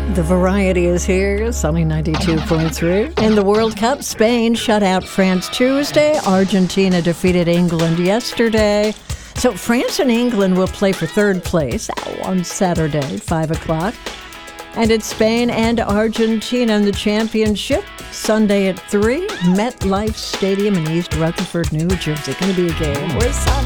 The variety is here, Sunny 92.3. In the World Cup, Spain shut out France Tuesday. Argentina defeated England yesterday. So France and England will play for third place on Saturday, 5 o'clock. And it's Spain and Argentina in the championship Sunday at 3, MetLife Stadium in East Rutherford, New Jersey. Going to be a game. Where's Sunny?